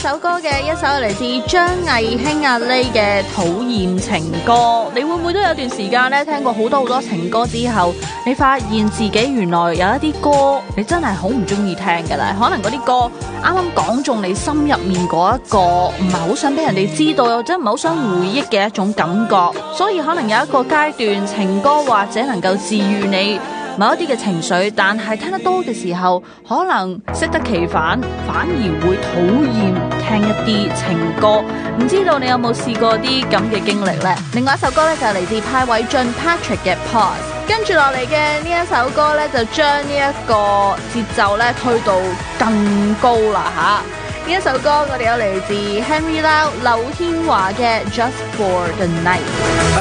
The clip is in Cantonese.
首歌嘅一首嚟自張藝興阿 Lay 嘅討厭情歌。你會唔會都有段時間咧聽過好多情歌之後，你發現自己原來有一啲歌你真係好唔中意聽嘅咧？可能嗰啲歌啱啱講中你心入面嗰一個唔係好想俾人哋知道，又真唔係好想回憶嘅一種感覺，所以可能有一個階段情歌或者能夠治愈你某一啲嘅情緒，但係聽得多嘅時候，可能適得其反，反而會討厭聽一啲情歌。唔知道你有冇試過啲咁嘅經歷呢？另外一首歌呢，就係嚟自派偉俊 Patrick 嘅 Pause， 跟住落嚟嘅呢一首歌呢，就將呢一個節奏呢推到更高啦吓。呢一首歌我哋有嚟自 Henry Lau 劉憲華嘅 Just for the Night。